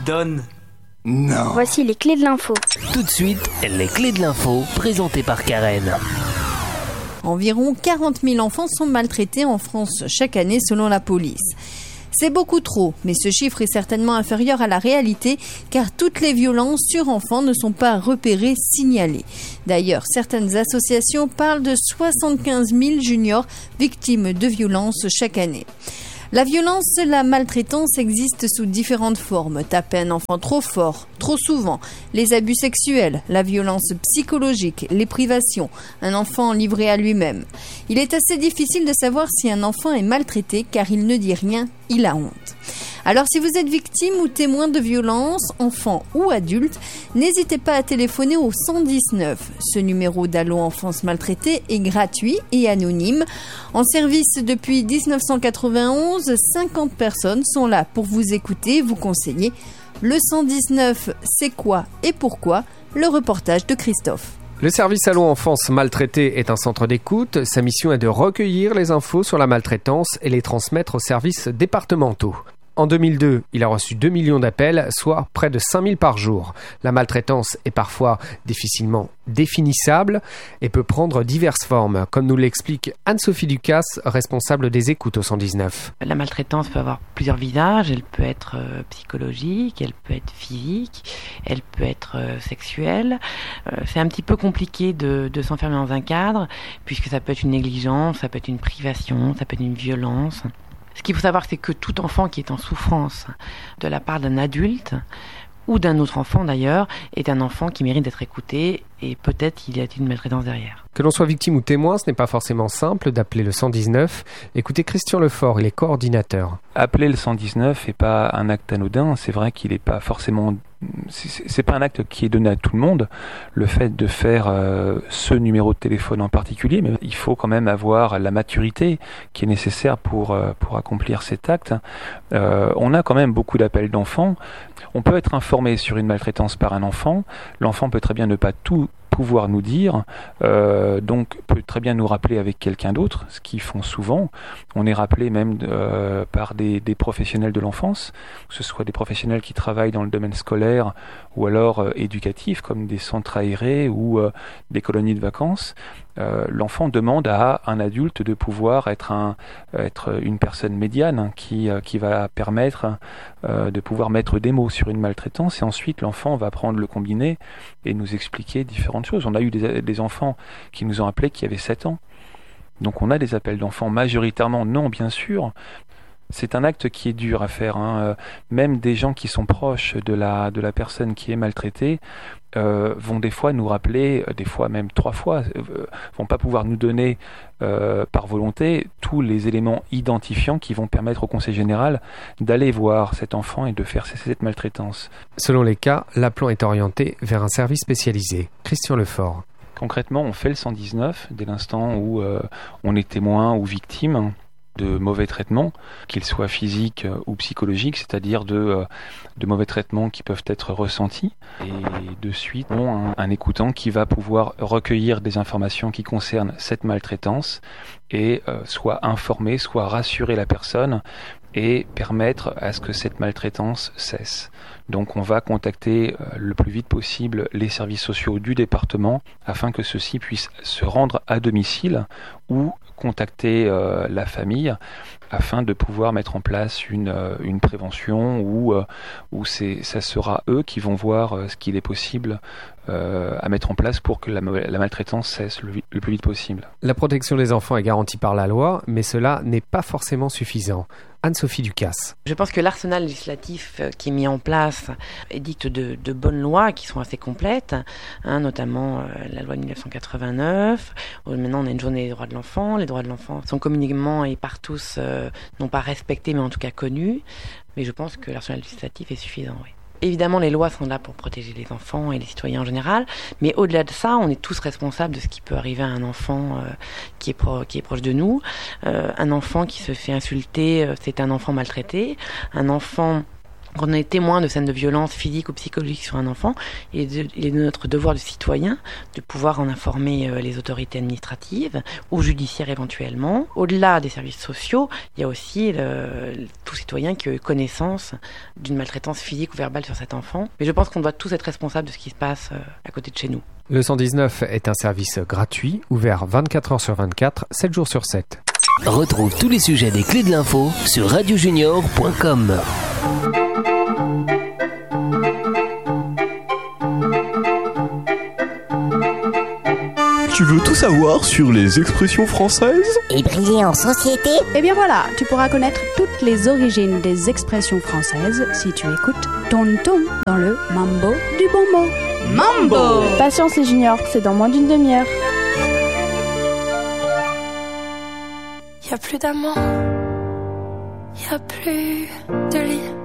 donne. Non. Voici les clés de l'info. Tout de suite, les clés de l'info, présentées par Karen. Environ 40 000 enfants sont maltraités en France chaque année selon la police. C'est beaucoup trop, mais ce chiffre est certainement inférieur à la réalité car toutes les violences sur enfants ne sont pas repérées, signalées. D'ailleurs, certaines associations parlent de 75 000 juniors victimes de violences chaque année. La violence, la maltraitance existent sous différentes formes. Taper un enfant trop fort, trop souvent, les abus sexuels, la violence psychologique, les privations, un enfant livré à lui-même. Il est assez difficile de savoir si un enfant est maltraité car il ne dit rien, il a honte. Alors si vous êtes victime ou témoin de violences, enfant ou adulte, n'hésitez pas à téléphoner au 119. Ce numéro d'Allo Enfance Maltraitée est gratuit et anonyme. En service depuis 1991, 50 personnes sont là pour vous écouter, vous conseiller. Le 119, c'est quoi et pourquoi? Le reportage de Christophe. Le service Allo Enfance Maltraitée est un centre d'écoute. Sa mission est de recueillir les infos sur la maltraitance et les transmettre aux services départementaux. En 2002, il a reçu 2 millions d'appels, soit près de 5 000 par jour. La maltraitance est parfois difficilement définissable et peut prendre diverses formes, comme nous l'explique Anne-Sophie Ducasse, responsable des écoutes au 119. La maltraitance peut avoir plusieurs visages. Elle peut être psychologique, elle peut être physique, elle peut être sexuelle. C'est un petit peu compliqué de s'enfermer dans un cadre, puisque ça peut être une négligence, ça peut être une privation, ça peut être une violence. Ce qu'il faut savoir, c'est que tout enfant qui est en souffrance de la part d'un adulte, ou d'un autre enfant d'ailleurs, est un enfant qui mérite d'être écouté et peut-être il y a une maltraitance derrière. Que l'on soit victime ou témoin, ce n'est pas forcément simple d'appeler le 119. Écoutez Christian Lefort, il est coordinateur. Appeler le 119 n'est pas un acte anodin, c'est vrai qu'il n'est pas forcément... C'est pas un acte qui est donné à tout le monde, le fait de faire ce numéro de téléphone en particulier, mais il faut quand même avoir la maturité qui est nécessaire pour accomplir cet acte. On a quand même beaucoup d'appels d'enfants. On peut être informé sur une maltraitance par un enfant. L'enfant peut très bien ne pas tout pouvoir nous dire, donc peut très bien nous rappeler avec quelqu'un d'autre, ce qu'ils font souvent. On est rappelé même par des professionnels de l'enfance, que ce soit des professionnels qui travaillent dans le domaine scolaire ou alors éducatif, comme des centres aérés ou des colonies de vacances. L'enfant demande à un adulte de pouvoir être une personne médiane qui va permettre de pouvoir mettre des mots sur une maltraitance, et ensuite l'enfant va prendre le combiné et nous expliquer différentes choses. On a eu des enfants qui nous ont appelés qui avaient 7 ans. Donc on a des appels d'enfants majoritairement, non bien sûr. C'est un acte qui est dur à faire, hein. Même des gens qui sont proches de la personne qui est maltraitée vont des fois nous rappeler, des fois même 3 fois, vont pas pouvoir nous donner par volonté tous les éléments identifiants qui vont permettre au conseil général d'aller voir cet enfant et de faire cesser cette maltraitance. Selon les cas, l'appelant est orienté vers un service spécialisé. Christian Lefort. Concrètement, on fait le 119 dès l'instant où on est témoin ou victime de mauvais traitements, qu'ils soient physiques ou psychologiques, c'est-à-dire de mauvais traitements qui peuvent être ressentis. Et de suite, un écoutant qui va pouvoir recueillir des informations qui concernent cette maltraitance et soit informer, soit rassurer la personne et permettre à ce que cette maltraitance cesse. Donc on va contacter le plus vite possible les services sociaux du département afin que ceux-ci puissent se rendre à domicile ou contacter la famille afin de pouvoir mettre en place une prévention où ça sera eux qui vont voir ce qu'il est possible à mettre en place pour que la maltraitance cesse le plus vite possible. La protection des enfants est garantie par la loi, mais cela n'est pas forcément suffisant. Anne-Sophie Ducasse. Je pense que l'arsenal législatif qui est mis en place édicte de bonnes lois qui sont assez complètes, notamment la loi de 1989. Maintenant, on a une journée des droits de l'enfant. Les droits de l'enfant sont communément et par tous, non pas respectés, mais en tout cas connus. Mais je pense que l'arsenal législatif est suffisant, oui. Évidemment, les lois sont là pour protéger les enfants et les citoyens en général, mais au-delà de ça, on est tous responsables de ce qui peut arriver à un enfant qui est proche de nous. Un enfant qui se fait insulter, c'est un enfant maltraité. Un enfant Quand on est témoin de scènes de violence physique ou psychologique sur un enfant, il est de notre devoir de citoyen de pouvoir en informer les autorités administratives ou judiciaires éventuellement. Au-delà des services sociaux, il y a aussi tout citoyen qui a eu connaissance d'une maltraitance physique ou verbale sur cet enfant. Mais je pense qu'on doit tous être responsables de ce qui se passe à côté de chez nous. Le 119 est un service gratuit, ouvert 24 heures sur 24, 7 jours sur 7. Retrouve tous les sujets des clés de l'info sur radiojunior.com. Tu veux tout savoir sur les expressions françaises? Et briller en société? Eh bien voilà, tu pourras connaître toutes les origines des expressions françaises si tu écoutes Tonton dans le Mambo du bon mot. Mambo! Patience les juniors, c'est dans moins d'une demi-heure. Y a plus d'amant, y a plus de lit.